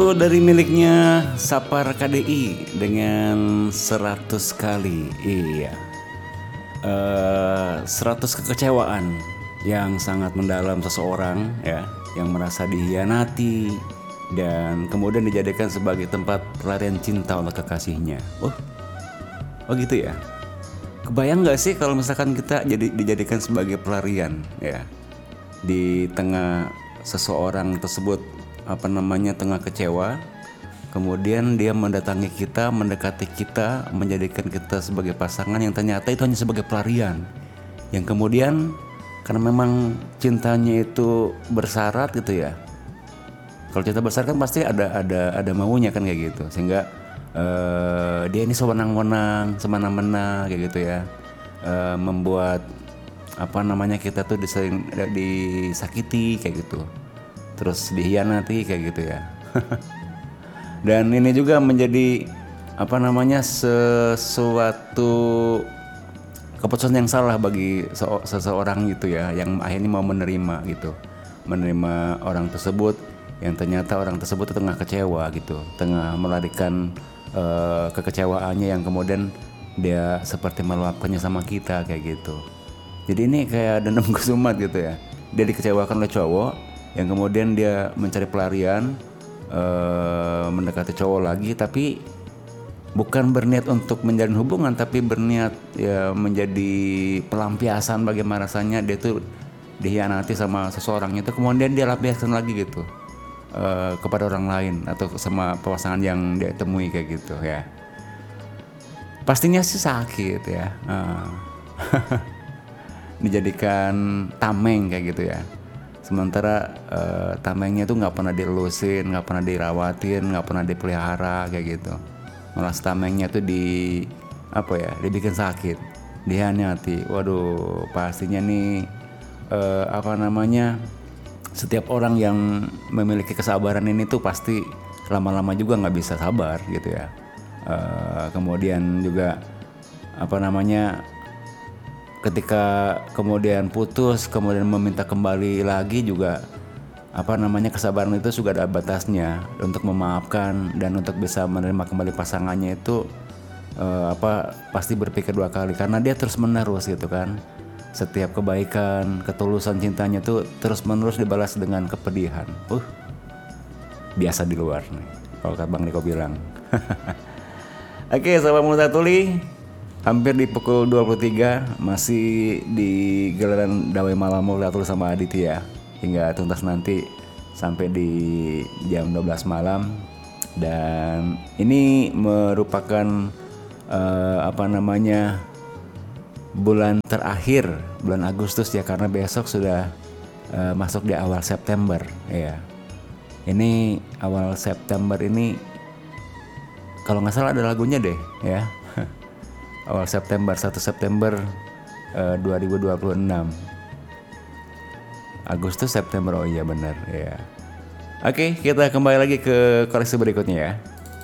Dari miliknya Sapar KDI dengan 100 kali. Iya. 100 kekecewaan yang sangat mendalam seseorang ya, yang merasa dihianati dan kemudian dijadikan sebagai tempat pelarian cinta oleh kekasihnya. Oh gitu ya. Kebayang nggak sih kalau misalkan kita dijadikan sebagai pelarian ya di tengah seseorang tersebut tengah kecewa, kemudian dia mendatangi kita, mendekati kita, menjadikan kita sebagai pasangan yang ternyata itu hanya sebagai pelarian, yang kemudian karena memang cintanya itu bersyarat gitu ya. Kalau cinta bersyarat kan pasti ada maunya kan kayak gitu, sehingga dia ini sewenang-wenang, semena-mena kayak gitu ya, membuat kita tuh disakiti kayak gitu, terus dihianati kayak gitu ya. Dan ini juga menjadi sesuatu keputusan yang salah bagi seseorang gitu ya, yang akhirnya mau menerima orang tersebut, yang ternyata orang tersebut tengah kecewa gitu, tengah melarikan kekecewaannya yang kemudian dia seperti meluapkannya sama kita kayak gitu. Jadi ini kayak dendam kesumat gitu ya. Dia dikecewakan oleh cowok yang kemudian dia mencari pelarian, mendekati cowok lagi, tapi bukan berniat untuk menjalin hubungan, tapi berniat ya menjadi pelampiasan bagaimana rasanya dia tuh dihianati sama seseorang itu, kemudian dia lampiaskan lagi gitu kepada orang lain atau sama pasangan yang dia temui kayak gitu ya. Pastinya sih sakit ya. Dijadikan tameng kayak gitu ya. Sementara tamengnya tuh nggak pernah dilusin, nggak pernah dirawatin, nggak pernah dipelihara kayak gitu. Malah tamengnya tuh dibikin sakit, dihianati. Waduh, pastinya nih setiap orang yang memiliki kesabaran ini tuh pasti lama-lama juga nggak bisa sabar gitu ya. Kemudian juga ketika kemudian putus, kemudian meminta kembali lagi juga kesabaran itu juga ada batasnya untuk memaafkan dan untuk bisa menerima kembali pasangannya itu pasti berpikir dua kali, karena dia terus menerus gitu kan. Setiap kebaikan, ketulusan cintanya tuh terus menerus dibalas dengan kepedihan. Biasa di luar nih, kalau Bang Niko bilang. Oke, sahabat Muda Tuli, hampir di pukul 23 masih di gelaran Dawai Malam Muda Tuli sama Aditya hingga tuntas nanti sampai di jam 12 malam. Dan ini merupakan bulan terakhir, bulan Agustus ya, karena besok sudah masuk di awal September ya. Ini awal September ini kalau nggak salah ada lagunya deh ya. Awal September, 1 September 2026. Agustus, September, oh iya benar ya. Oke, kita kembali lagi ke koleksi berikutnya ya.